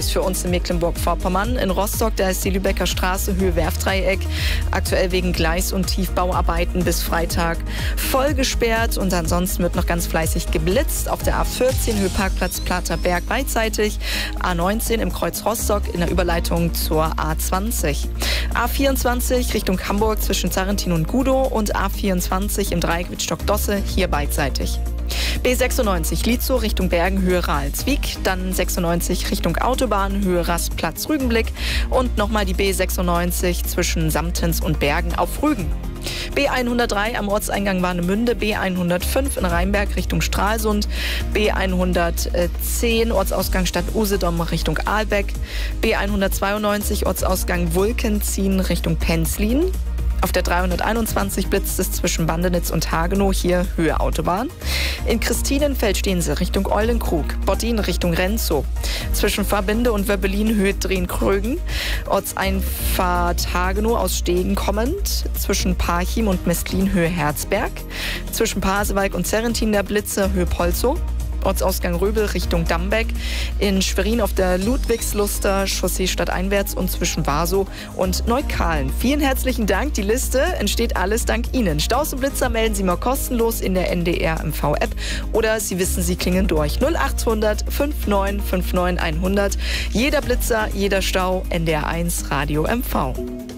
für uns in Mecklenburg-Vorpommern. In Rostock, da ist die Lübecker Straße, Höhe Werftdreieck, aktuell wegen Gleis- und Tiefbauarbeiten bis Freitag voll gesperrt. Und ansonsten wird noch ganz fleißig geblitzt. Auf der A14, Höhe Parkplatz Platerberg beidseitig. A19 im Kreuz Rostock in der Überleitung zur A20. A24 Richtung Hamburg zwischen Sarrentin und Gudow und A24 im Dreieck Wittstock-Dosse, hier beidseitig. B96 Lietzow Richtung Bergen, Höhe Ralswiek, dann 96 Richtung Autobahn, Höhe Rastplatz Rügenblick und nochmal die B96 zwischen Samtens und Bergen auf Rügen. B103 am Ortseingang Warnemünde, B105 in Rheinberg Richtung Stralsund, B110 Ortsausgang Stadt Usedom Richtung Ahlbeck, B192 Ortsausgang Wulkenzien Richtung Penzlin. Auf der 321 blitzt es zwischen Bandenitz und Hagenow, hier Höhe Autobahn. In Christinenfeld stehen sie Richtung Eulenkrug, Bottin Richtung Renzow. Zwischen Verbinde und Wöbbelin Höhe Drehen-Krögen. Ortseinfahrt Hagenow aus Stegen kommend. Zwischen Parchim und Mestlin Höhe Herzberg. Zwischen Pasewalk und Serrentin der Blitze Höhe Polzow. Ortsausgang Röbel Richtung Dambeck, in Schwerin auf der Ludwigsluster Chaussee stadteinwärts und zwischen Warsow und Neukalen. Vielen herzlichen Dank. Die Liste entsteht alles dank Ihnen. Staus und Blitzer melden Sie mal kostenlos in der NDR MV-App oder Sie wissen, Sie klingen durch. 0800 59 59 100. Jeder Blitzer, jeder Stau, NDR 1 Radio MV.